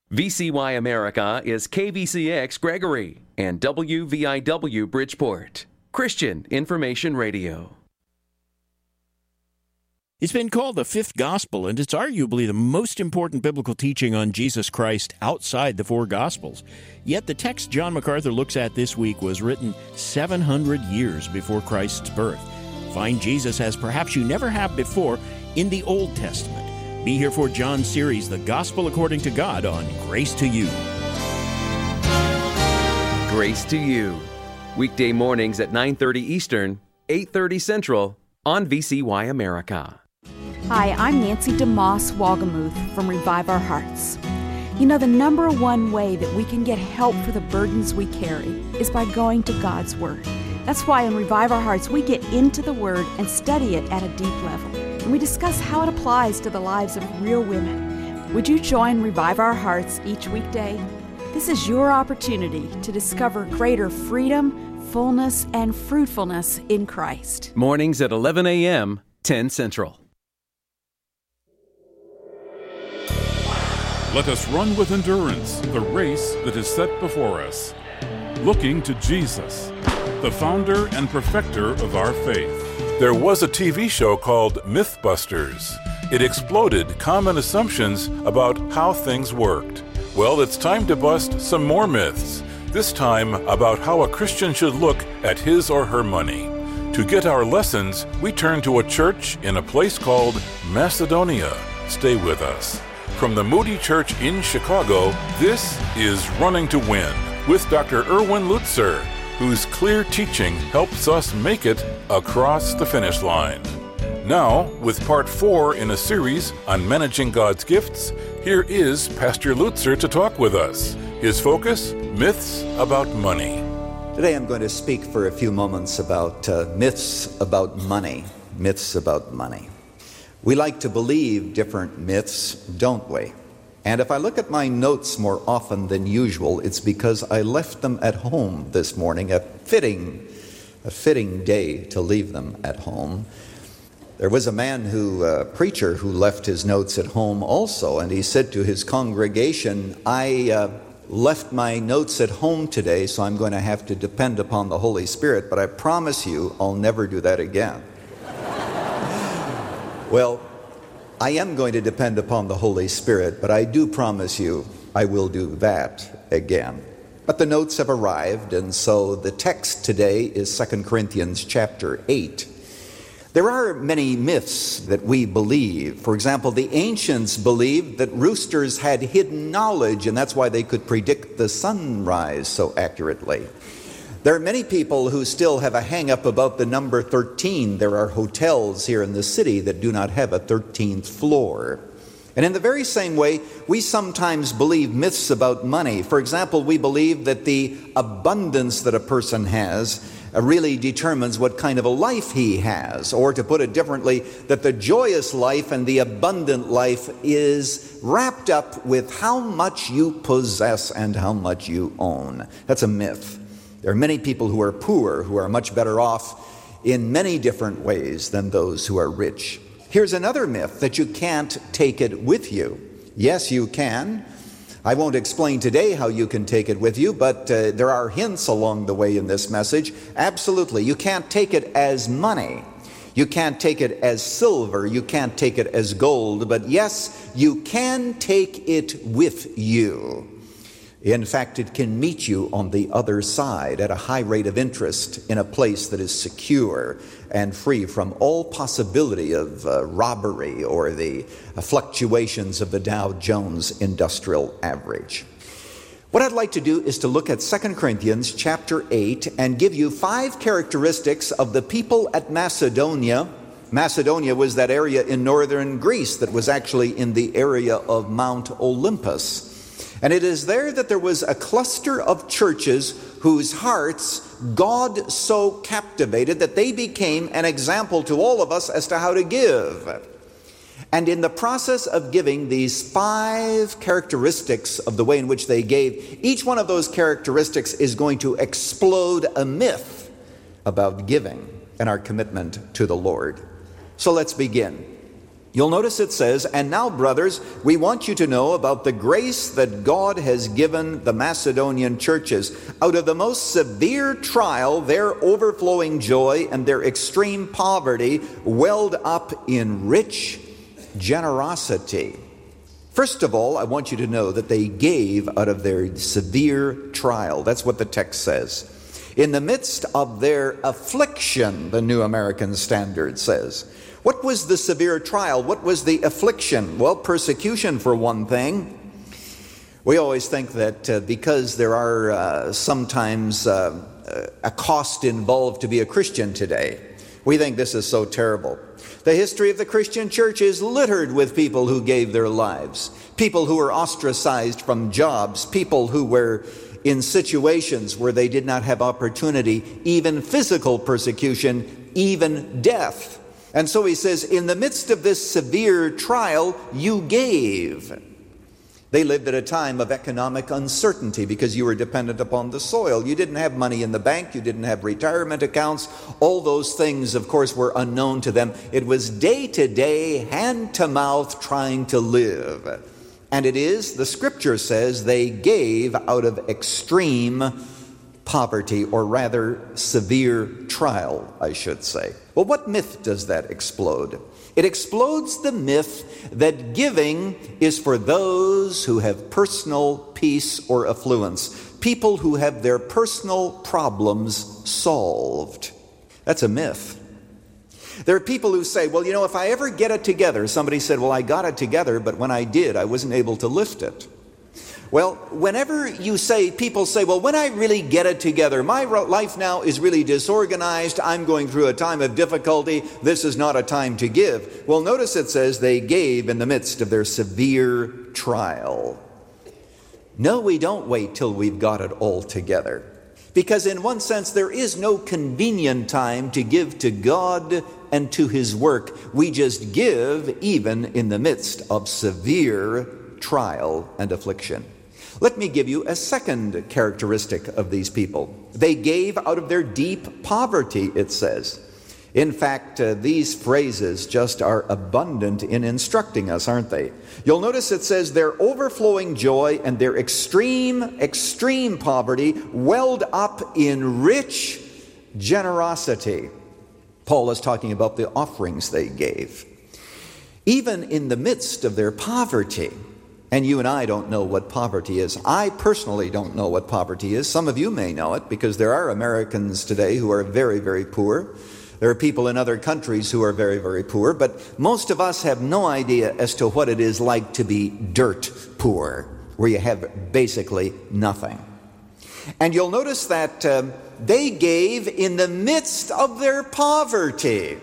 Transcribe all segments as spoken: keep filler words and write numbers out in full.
V C Y America is K V C X Gregory and W V I W Bridgeport. Christian Information Radio. It's been called the fifth gospel, and it's arguably the most important biblical teaching on Jesus Christ outside the four gospels. Yet the text John MacArthur looks at this week was written seven hundred years before Christ's birth. Find Jesus as perhaps you never have before in the Old Testament. Be here for John's series, The Gospel According to God, on Grace to You. Grace to You. Weekday mornings at nine thirty Eastern, eight thirty Central on V C Y America. Hi, I'm Nancy DeMoss Wagamuth from Revive Our Hearts. You know, the number one way that we can get help for the burdens we carry is by going to God's Word. That's why in Revive Our Hearts, we get into the Word and study it at a deep level. And we discuss how it applies to the lives of real women. Would you join Revive Our Hearts each weekday? This is your opportunity to discover greater freedom, fullness, and fruitfulness in Christ. Mornings at eleven a.m., ten Central. Let us run with endurance the race that is set before us, looking to Jesus, the founder and perfecter of our faith. There was a T V show called Mythbusters. It exploded common assumptions about how things worked. Well, it's time to bust some more myths, this time about how a Christian should look at his or her money. To get our lessons, we turn to a church in a place called Macedonia. Stay with us. From the Moody Church in Chicago, this is Running to Win with Doctor Erwin Lutzer, whose clear teaching helps us make it across the finish line. Now, with part four in a series on managing God's gifts, here is Pastor Lutzer to talk with us. His focus, myths about money. Today I'm going to speak for a few moments about uh, myths about money. Myths about money. We like to believe different myths, don't we? And if I look at my notes more often than usual, it's because I left them at home this morning, a fitting, a fitting day to leave them at home. There was a man who, a preacher, who left his notes at home also, and he said to his congregation, I uh, left my notes at home today, so I'm going to have to depend upon the Holy Spirit, but I promise you I'll never do that again. Well, I am going to depend upon the Holy Spirit, but I do promise you I will do that again. But the notes have arrived, and so the text today is Second Corinthians chapter eight. There are many myths that we believe. For example, the ancients believed that roosters had hidden knowledge, and that's why they could predict the sunrise so accurately. There are many people who still have a hang-up about the number thirteen. There are hotels here in the city that do not have a thirteenth floor. And in the very same way, we sometimes believe myths about money. For example, we believe that the abundance that a person has uh, really determines what kind of a life he has. Or to put it differently, that the joyous life and the abundant life is wrapped up with how much you possess and how much you own. That's a myth. There are many people who are poor who are much better off in many different ways than those who are rich. Here's another myth, that you can't take it with you. Yes, you can. I won't explain today how you can take it with you, but uh, there are hints along the way in this message. Absolutely. You can't take it as money. You can't take it as silver. You can't take it as gold. But yes, you can take it with you. In fact, it can meet you on the other side at a high rate of interest in a place that is secure and free from all possibility of uh, robbery or the uh, fluctuations of the Dow Jones Industrial Average. What I'd like to do is to look at Second Corinthians chapter eight and give you five characteristics of the people at Macedonia. Macedonia was that area in northern Greece that was actually in the area of Mount Olympus. And it is there that there was a cluster of churches whose hearts God so captivated that they became an example to all of us as to how to give. And in the process of giving these five characteristics of the way in which they gave, each one of those characteristics is going to explode a myth about giving and our commitment to the Lord. So let's begin. You'll notice it says, "And now, brothers, we want you to know about the grace that God has given the Macedonian churches. Out of the most severe trial, their overflowing joy and their extreme poverty welled up in rich generosity." First of all, I want you to know that they gave out of their severe trial. That's what the text says. In the midst of their affliction, the New American Standard says. What was the severe trial? What was the affliction? Well, persecution for one thing. We always think that uh, because there are uh, sometimes uh, a cost involved to be a Christian today, we think this is so terrible. The history of the Christian church is littered with people who gave their lives, people who were ostracized from jobs, people who were in situations where they did not have opportunity, even physical persecution, even death. And so he says, in the midst of this severe trial, you gave. They lived at a time of economic uncertainty because you were dependent upon the soil. You didn't have money in the bank. You didn't have retirement accounts. All those things, of course, were unknown to them. It was day to day, hand to mouth, trying to live. And it is, the scripture says, they gave out of extreme poverty, or rather severe trial, I should say. Well, what myth does that explode? It explodes the myth that giving is for those who have personal peace or affluence, people who have their personal problems solved. That's a myth. There are people who say, well, you know, if I ever get it together, somebody said, well, I got it together, but when I did, I wasn't able to lift it. Well, whenever you say, people say, well, when I really get it together, my life now is really disorganized, I'm going through a time of difficulty, this is not a time to give. Well, notice it says they gave in the midst of their severe trial. No, we don't wait till we've got it all together. Because in one sense, there is no convenient time to give to God and to His work. We just give even in the midst of severe trial and affliction. Let me give you a second characteristic of these people. They gave out of their deep poverty, it says. In fact, uh, these phrases just are abundant in instructing us, aren't they? You'll notice it says their overflowing joy and their extreme, extreme poverty welled up in rich generosity. Paul is talking about the offerings they gave. Even in the midst of their poverty, and you and I don't know what poverty is. I personally don't know what poverty is. Some of you may know it because there are Americans today who are very, very poor. There are people in other countries who are very, very poor. But most of us have no idea as to what it is like to be dirt poor, where you have basically nothing. And you'll notice that um, they gave in the midst of their poverty.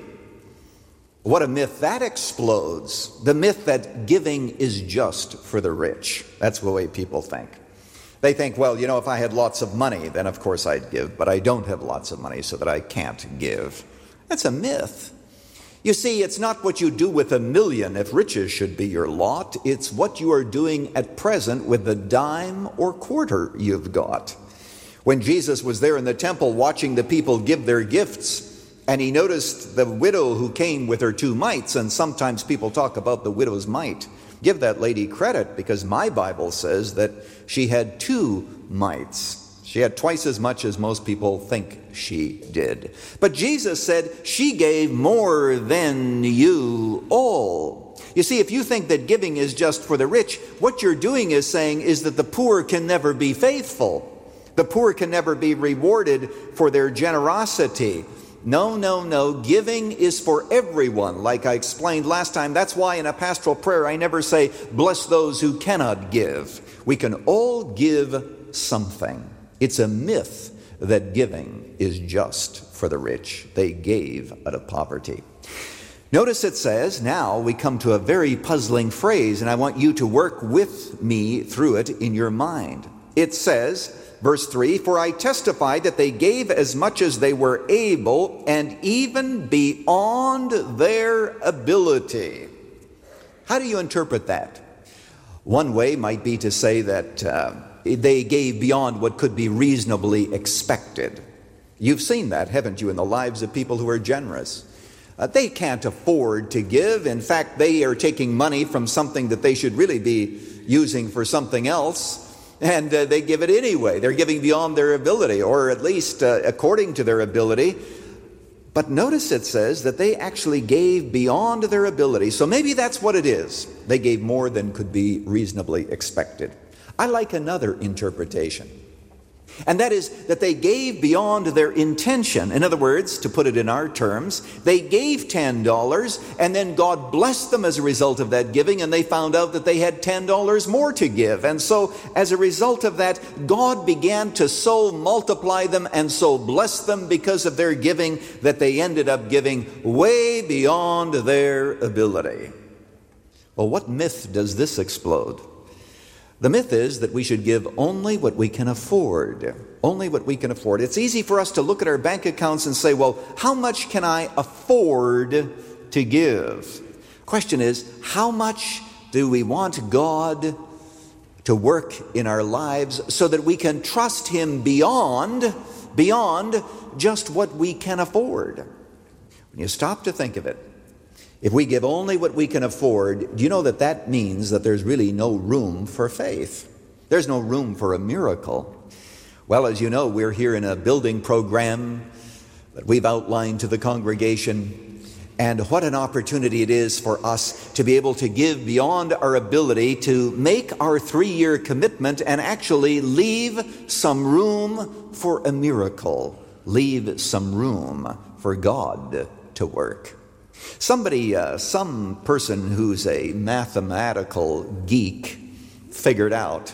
What a myth that explodes. The myth that giving is just for the rich. That's the way people think. They think, well, you know, if I had lots of money, then of course I'd give, but I don't have lots of money so that I can't give. That's a myth. You see, it's not what you do with a million if riches should be your lot. It's what you are doing at present with the dime or quarter you've got. When Jesus was there in the temple watching the people give their gifts, and he noticed the widow who came with her two mites, and sometimes people talk about the widow's mite. Give that lady credit, because my Bible says that she had two mites. She had twice as much as most people think she did. But Jesus said, she gave more than you all. You see, if you think that giving is just for the rich, what you're doing is saying is that the poor can never be faithful. The poor can never be rewarded for their generosity. No, no, no. Giving is for everyone. Like I explained last time, that's why in a pastoral prayer I never say, bless those who cannot give. We can all give something. It's a myth that giving is just for the rich. They gave out of poverty. Notice it says, now we come to a very puzzling phrase, and I want you to work with me through it in your mind. It says, verse three, for I testify that they gave as much as they were able, and even beyond their ability. How do you interpret that? One way might be to say that uh, they gave beyond what could be reasonably expected. You've seen that, haven't you, in the lives of people who are generous. Uh, they can't afford to give. In fact, they are taking money from something that they should really be using for something else, and uh, they give it anyway. They're giving beyond their ability, or at least uh, according to their ability. But notice it says that they actually gave beyond their ability. So maybe that's what it is. They gave more than could be reasonably expected. I like another interpretation. And that is that they gave beyond their intention. In other words, to put it in our terms, they gave ten dollars, and then God blessed them as a result of that giving, and they found out that they had ten dollars more to give. And so, as a result of that, God began to so multiply them and so bless them because of their giving that they ended up giving way beyond their ability. Well, what myth does this explode? The myth is that we should give only what we can afford. Only what we can afford. It's easy for us to look at our bank accounts and say, well, how much can I afford to give? Question is, how much do we want God to work in our lives so that we can trust Him beyond, beyond just what we can afford? When you stop to think of it, if we give only what we can afford, do you know that that means that there's really no room for faith? There's no room for a miracle. Well, as you know, we're here in a building program that we've outlined to the congregation. And what an opportunity it is for us to be able to give beyond our ability, to make our three-year commitment and actually leave some room for a miracle. Leave some room for God to work. Somebody, uh, some person who's a mathematical geek figured out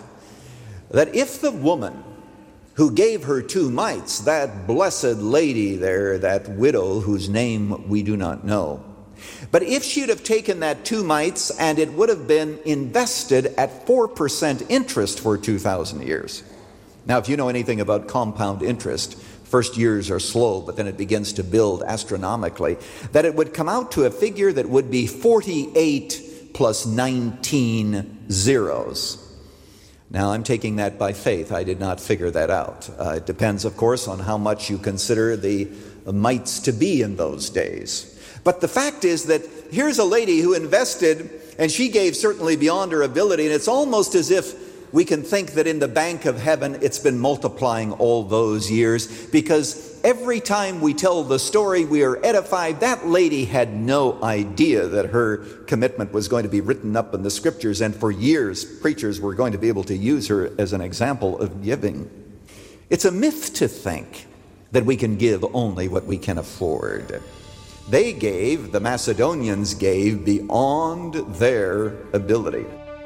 that if the woman who gave her two mites, that blessed lady there, that widow whose name we do not know, but if she'd have taken that two mites and it would have been invested at four percent interest for two thousand years. Now, if you know anything about compound interest, first years are slow, but then it begins to build astronomically, that it would come out to a figure that would be forty-eight plus nineteen zeros. Now, I'm taking that by faith. I did not figure that out. Uh, it depends, of course, on how much you consider the mites to be in those days. But the fact is that here's a lady who invested, and she gave certainly beyond her ability, and it's almost as if we can think that in the bank of heaven it's been multiplying all those years, because every time we tell the story we are edified. That lady had no idea that her commitment was going to be written up in the scriptures, and for years preachers were going to be able to use her as an example of giving. It's a myth to think that we can give only what we can afford. They gave, the Macedonians gave beyond their ability.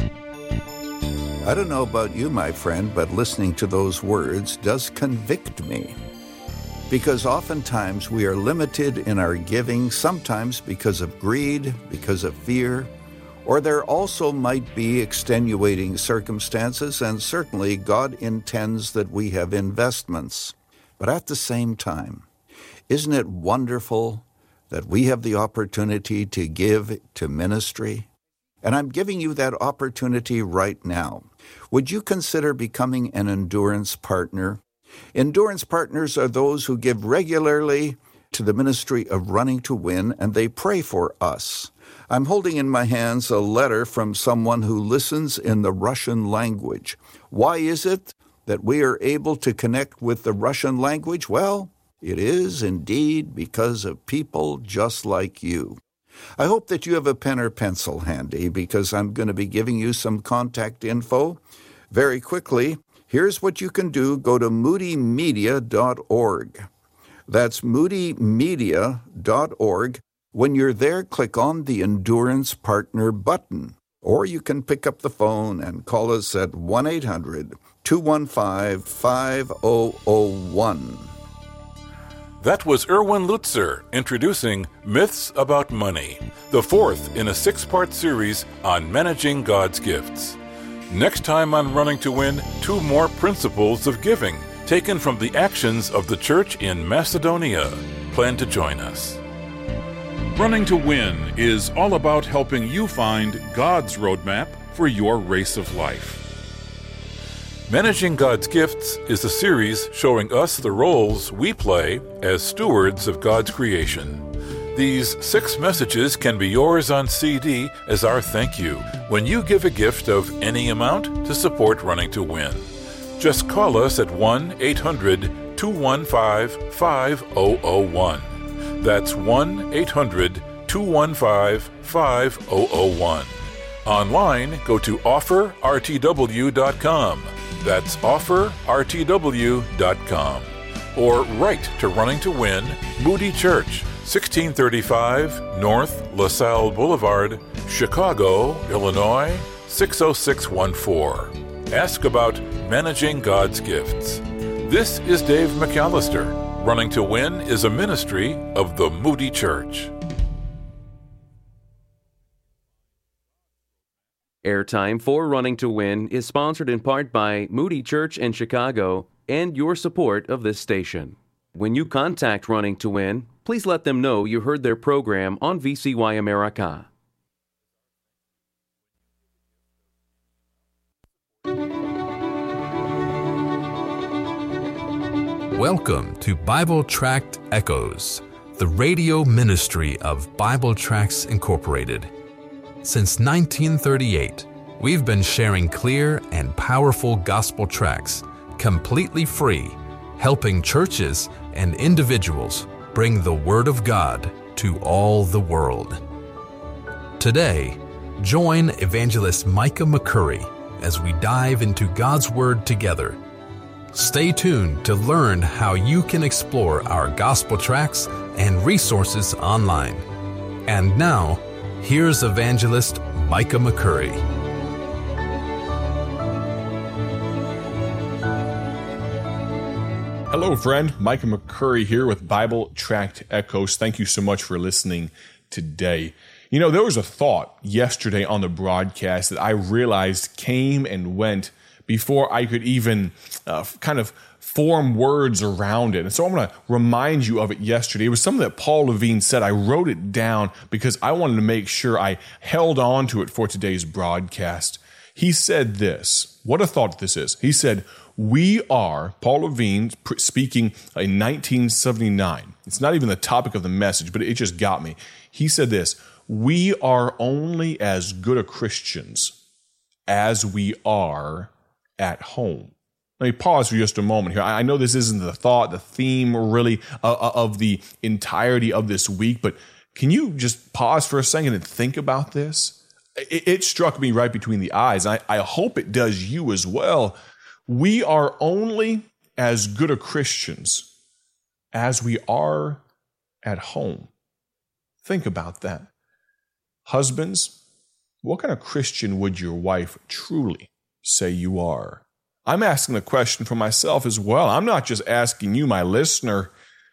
I don't know about you, my friend, but listening to those words does convict me. Because oftentimes we are limited in our giving, sometimes because of greed, because of fear, or there also might be extenuating circumstances, and certainly God intends that we have investments. But at the same time, isn't it wonderful that we have the opportunity to give to ministry? And I'm giving you that opportunity right now. Would you consider becoming an endurance partner? Endurance partners are those who give regularly to the ministry of Running to Win, and they pray for us. I'm holding in my hands a letter from someone who listens in the Russian language. Why is it that we are able to connect with the Russian language? Well, it is indeed because of people just like you. I hope that you have a pen or pencil handy, because I'm going to be giving you some contact info. Very quickly, here's what you can do. Go to moody media dot org. That's moody media dot org. When you're there, click on the Endurance Partner button. Or you can pick up the phone and call us at one eight hundred two one five five zero zero one. That was Erwin Lutzer introducing Myths About Money, the fourth in a six-part series on managing God's gifts. Next time on Running to Win, two more principles of giving, taken from the actions of the church in Macedonia. Plan to join us. Running to Win is all about helping you find God's roadmap for your race of life. Managing God's Gifts is a series showing us the roles we play as stewards of God's creation. These six messages can be yours on C D as our thank you when you give a gift of any amount to support Running to Win. Just call us at one eight hundred two one five five zero zero one. That's one eight hundred two one five five zero zero one. Online, go to offer r t w dot com. That's offer r t w dot com. Or write to Running to Win, Moody Church, sixteen thirty-five North LaSalle Boulevard, Chicago, Illinois, six oh six one four. Ask about managing God's gifts. This is Dave McAllister. Running to Win is a ministry of the Moody Church. Airtime for Running to Win is sponsored in part by Moody Church in Chicago and your support of this station. When you contact Running to Win, please let them know you heard their program on V C Y America. Welcome to Bible Tract Echoes, the radio ministry of Bible Tracts Incorporated. Since nineteen thirty-eight, we've been sharing clear and powerful gospel tracts, completely free, helping churches and individuals bring the Word of God to all the world. Today, join Evangelist Micah McCurry as we dive into God's Word together. Stay tuned to learn how you can explore our gospel tracts and resources online. And now, here's Evangelist Micah McCurry. Hello, friend. Micah McCurry here with Bible Tract Echoes. Thank you so much for listening today. You know, there was a thought yesterday on the broadcast that I realized came and went before I could even uh, kind of form words around it. And so I'm going to remind you of it yesterday. It was something that Paul Levine said. I wrote it down because I wanted to make sure I held on to it for today's broadcast. He said this. What a thought this is. He said, we are, Paul Levine speaking in nineteen seventy-nine. It's not even the topic of the message, but it just got me. He said this, we are only as good a Christians as we are at home. Let me pause for just a moment here. I know this isn't the thought, the theme really uh, of the entirety of this week, but can you just pause for a second and think about this? It, it struck me right between the eyes. I, I hope it does you as well. We are only as good a Christians as we are at home. Think about that. Husbands, what kind of Christian would your wife truly say you are? I'm asking the question for myself as well. I'm not just asking you, my listener.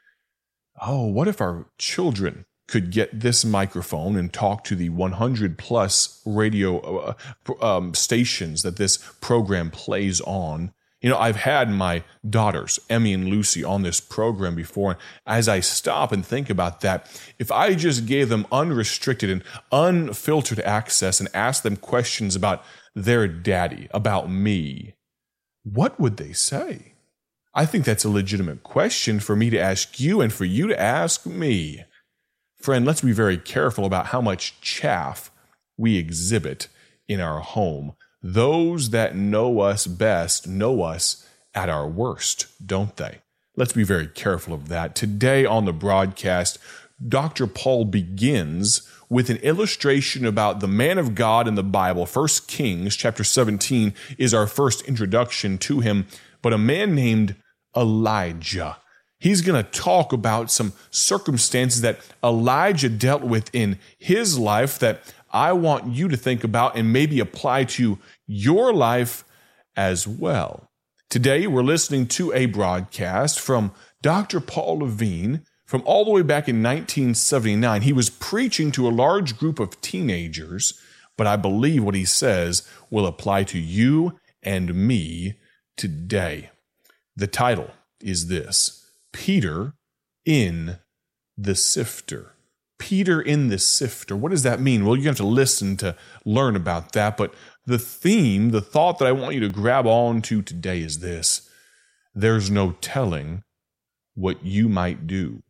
Oh, what if our children could get this microphone and talk to the one hundred plus radio uh, um, stations that this program plays on? You know, I've had my daughters, Emmy and Lucy, on this program before. And as I stop and think about that, if I just gave them unrestricted and unfiltered access and asked them questions about their daddy, about me, what would they say? I think that's a legitimate question for me to ask you and for you to ask me. Friend, let's be very careful about how much chaff we exhibit in our home. Those that know us best know us at our worst, don't they? Let's be very careful of that. Today on the broadcast, Doctor Paul begins with an illustration about the man of God in the Bible. First Kings chapter seventeen is our first introduction to him, but a man named Elijah. He's going to talk about some circumstances that Elijah dealt with in his life that I want you to think about and maybe apply to your life as well. Today, we're listening to a broadcast from Doctor Paul Levine from all the way back in nineteen seventy-nine. He was preaching to a large group of teenagers, but I believe what he says will apply to you and me today. The title is this, Peter in the Sifter. Peter in the Sifter. What does that mean? Well, you have to listen to learn about that, but the theme, the thought that I want you to grab on to today is this. There's no telling what you might do.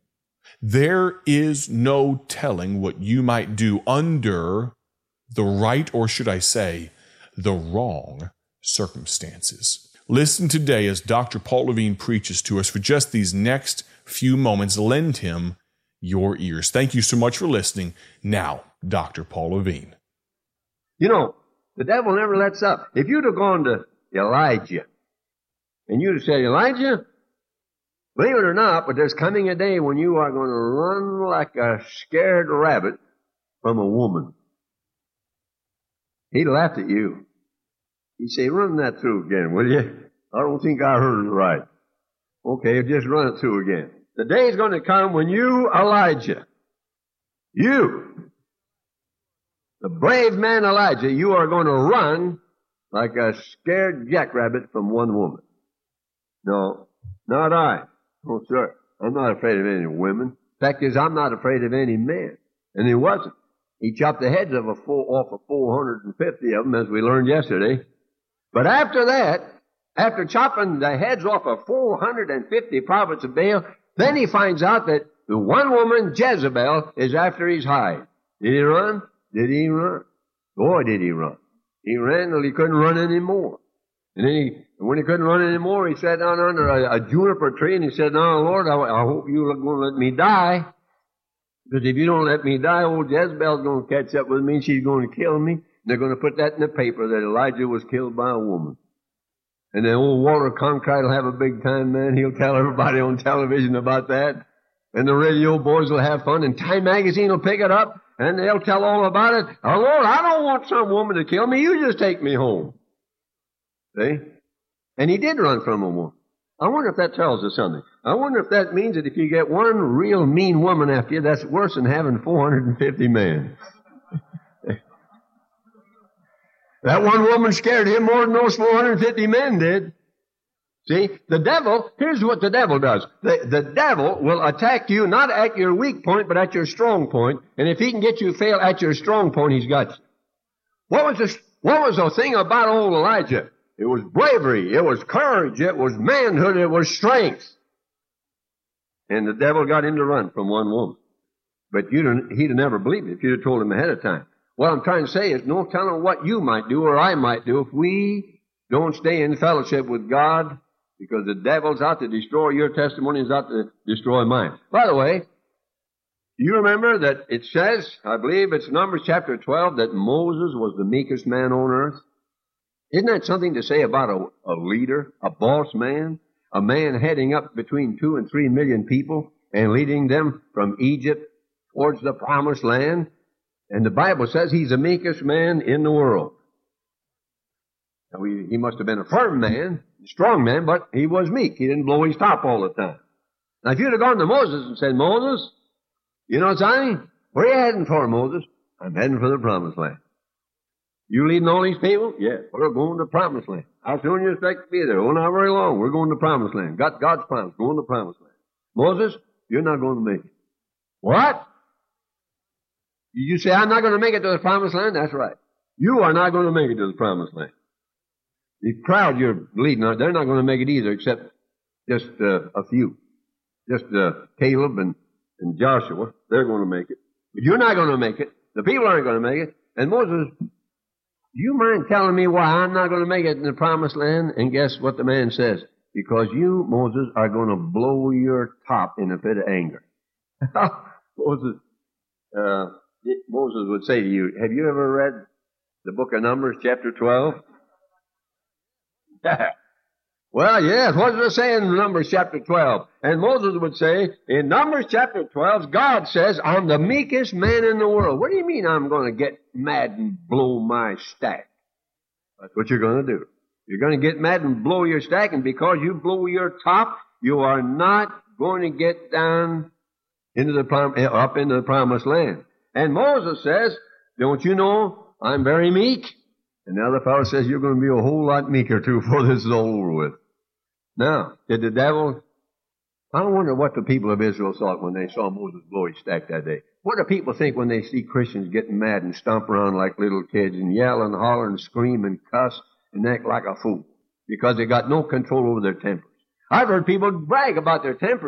There is no telling what you might do under the right, or should I say, the wrong circumstances. Listen today as Doctor Paul Levine preaches to us for just these next few moments. Lend him your ears. Thank you so much for listening. Now, Doctor Paul Levine. You know, the devil never lets up. If you'd have gone to Elijah, and you'd have said, Elijah, believe it or not, but there's coming a day when you are going to run like a scared rabbit from a woman. He'd laughed at you. He'd say, run that through again, will you? I don't think I heard it right. Okay, just run it through again. The day's going to come when you, Elijah, you, the brave man Elijah, you are going to run like a scared jackrabbit from one woman. No, not I. Oh, sir, I'm not afraid of any women. Fact is, I'm not afraid of any man. And he wasn't. He chopped the heads of a full, off of four hundred fifty of them, as we learned yesterday. But after that, after chopping the heads off of four hundred fifty prophets of Baal, then he finds out that the one woman, Jezebel, is after his hide. Did he run? Did he run? Boy, did he run. He ran till he couldn't run anymore. And then he, when he couldn't run anymore, he sat down under a, a juniper tree and he said, now, Lord, I, I hope you're going to let me die. Because if you don't let me die, old Jezebel's going to catch up with me and she's going to kill me. And they're going to put that in the paper that Elijah was killed by a woman. And then old Walter Cronkite will have a big time, man. He'll tell everybody on television about that. And the radio boys will have fun. And Time Magazine will pick it up. And they'll tell all about it. Oh, Lord, I don't want some woman to kill me. You just take me home. See? And he did run from a woman. I wonder if that tells us something. I wonder if that means that if you get one real mean woman after you, that's worse than having four hundred fifty men. That one woman scared him more than those four hundred fifty men did. See, the devil, here's what the devil does. The, the devil will attack you not at your weak point, but at your strong point. And if he can get you to fail at your strong point, he's got you. What was the, what was the thing about old Elijah? It was bravery. It was courage. It was manhood. It was strength. And the devil got him to run from one woman. But you'd, he'd have never believed it if you'd have told him ahead of time. What I'm trying to say is no telling what you might do or I might do if we don't stay in fellowship with God, because the devil's out to destroy your testimony, is out to destroy mine. By the way, do you remember that it says, I believe it's Numbers chapter twelve, that Moses was the meekest man on earth? Isn't that something to say about a, a leader, a boss man, a man heading up between two and three million people and leading them from Egypt towards the promised land? And the Bible says he's the meekest man in the world. Now, he, he must have been a firm man, a strong man, but he was meek. He didn't blow his top all the time. Now, if you'd have gone to Moses and said, Moses, you know something? Where are you heading for, Moses? I'm heading for the promised land. You leading all these people? Yes, we're going to the promised land. How soon you expect to be there? Oh, not very long. We're going to the promised land. Got God's promise. Going to the promised land. Moses, you're not going to make it. What? You say, I'm not going to make it to the promised land? That's right. You are not going to make it to the promised land. The crowd you're leading, they're not going to make it either, except just uh, a few. Just uh, Caleb and, and Joshua. They're going to make it. But you're not going to make it. The people aren't going to make it. And Moses, do you mind telling me why I'm not going to make it in the promised land? And guess what the man says? Because you, Moses, are going to blow your top in a fit of anger. Moses, uh, Moses would say to you, have you ever read the book of Numbers, chapter twelve? Well, yes. What does it say in Numbers chapter twelve? And Moses would say, in Numbers chapter twelve, God says, I'm the meekest man in the world. What do you mean I'm going to get mad and blow my stack? That's what you're going to do. You're going to get mad and blow your stack, and because you blow your top, you are not going to get down into the prom- up into the promised land. And Moses says, don't you know I'm very meek? And the other fellow says, you're going to be a whole lot meeker too before this is all over with. Now, did the devil, I wonder what the people of Israel thought when they saw Moses blow his stack that day. What do people think when they see Christians getting mad and stomp around like little kids and yell and holler and scream and cuss and act like a fool? Because they got no control over their tempers. I've heard people brag about their tempers,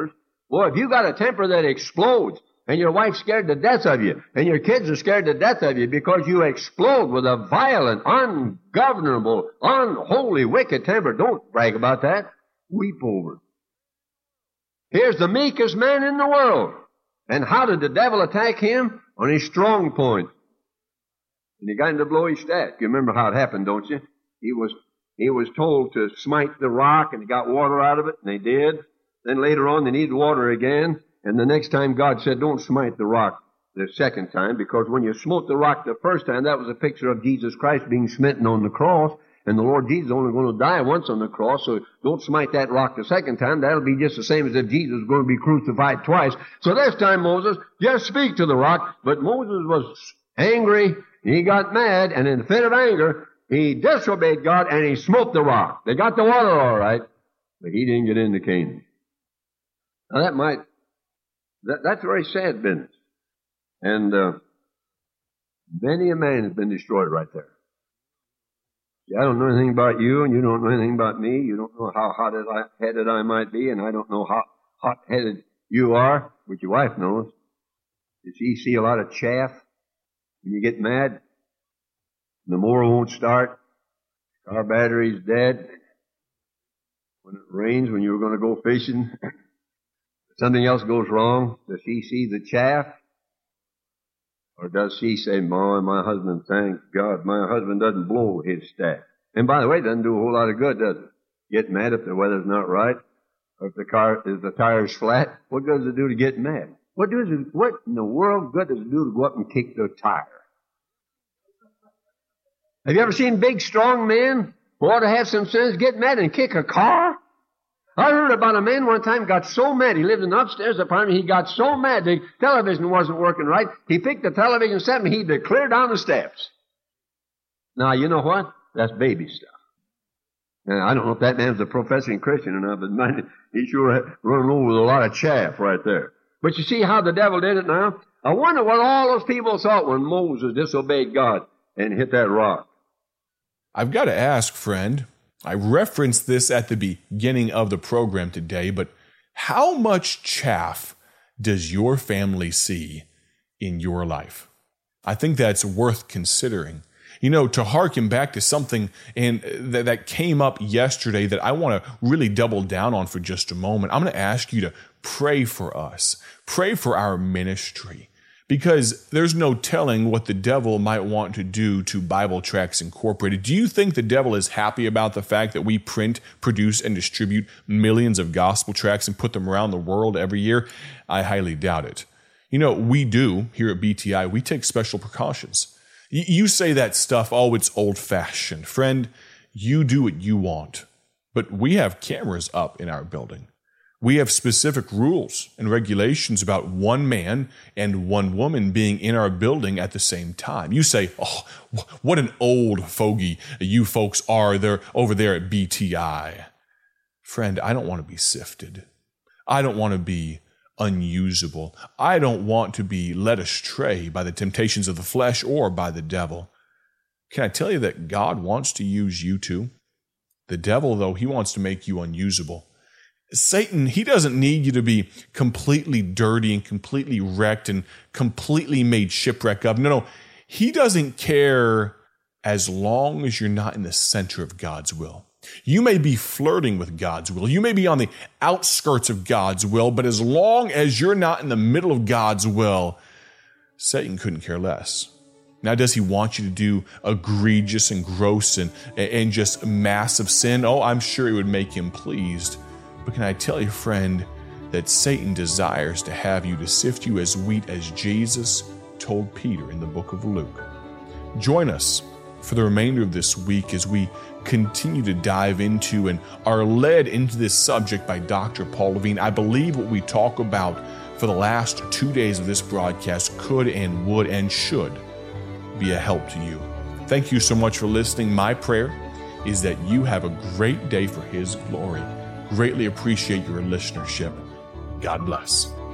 Boy, if you got a temper that explodes, and your wife's scared to death of you, and your kids are scared to death of you because you explode with a violent, ungovernable, unholy, wicked temper, don't brag about that. Weep over it. Here's the meekest man in the world. And how did the devil attack him? On his strong point. And he got him to blow his staff. You remember how it happened, don't you? He was, he was told to smite the rock, and he got water out of it, and they did. Then later on, they needed water again. And the next time God said, don't smite the rock the second time, because when you smote the rock the first time, that was a picture of Jesus Christ being smitten on the cross. And the Lord Jesus is only going to die once on the cross, so don't smite that rock the second time. That'll be just the same as if Jesus was going to be crucified twice. So this time, Moses, just speak to the rock. But Moses was angry, he got mad, and in a fit of anger, he disobeyed God, and he smote the rock. They got the water all right, but he didn't get into Canaan. Now that might... That, that's a very sad business. And uh, many a man has been destroyed right there. See, I don't know anything about you, and you don't know anything about me. You don't know how hot-headed I might be, and I don't know how hot-headed you are, but your wife knows. You see, you see a lot of chaff when you get mad. The mower won't start. Car battery's dead. When it rains, when you were going to go fishing... Something else goes wrong. Does she see the chaff? Or does she say, "My, my husband, thank God, my husband doesn't blow his staff"? And by the way, it doesn't do a whole lot of good, does it? Get mad if the weather's not right, or if the car, if the tire's flat. What good does it do to get mad? What does it, what in the world good does it do to go up and kick the tire? Have you ever seen big, strong men who ought to have some sense get mad and kick a car? I heard about a man one time got so mad. He lived in an upstairs apartment. He got so mad the television wasn't working right. He picked the television set and he cleared down the steps. Now, you know what? That's baby stuff. Now, I don't know if that man's a professing Christian or not, but man, he sure running over with a lot of chaff right there. But you see how the devil did it now? I wonder what all those people thought when Moses disobeyed God and hit that rock. I've got to ask, friend, I referenced this at the beginning of the program today, but how much chaff does your family see in your life? I think that's worth considering. You know, to hearken back to something and that, that came up yesterday that I want to really double down on for just a moment, I'm going to ask you to pray for us. Pray for our ministry. Because there's no telling what the devil might want to do to Bible Tracts Incorporated. Do you think the devil is happy about the fact that we print, produce, and distribute millions of gospel tracts and put them around the world every year? I highly doubt it. You know, we do, here at B T I, we take special precautions. Y- you say that stuff, oh, it's old-fashioned. Friend, you do what you want. But we have cameras up in our building. We have specific rules and regulations about one man and one woman being in our building at the same time. You say, oh, what an old fogey you folks are there over there at B T I. Friend, I don't want to be sifted. I don't want to be unusable. I don't want to be led astray by the temptations of the flesh or by the devil. Can I tell you that God wants to use you too? The devil, though, he wants to make you unusable. Satan, he doesn't need you to be completely dirty and completely wrecked and completely made shipwreck of. No, no, he doesn't care as long as you're not in the center of God's will. You may be flirting with God's will. You may be on the outskirts of God's will, but as long as you're not in the middle of God's will, Satan couldn't care less. Now, does he want you to do egregious and gross and, and just massive sin? Oh, I'm sure it would make him pleased. But can I tell you, friend, that Satan desires to have you to sift you as wheat, as Jesus told Peter in the book of Luke. Join us for the remainder of this week as we continue to dive into and are led into this subject by Doctor Paul Levine. I believe what we talk about for the last two days of this broadcast could and would and should be a help to you. Thank you so much for listening. My prayer is that you have a great day for His glory. Greatly appreciate your listenership. God bless.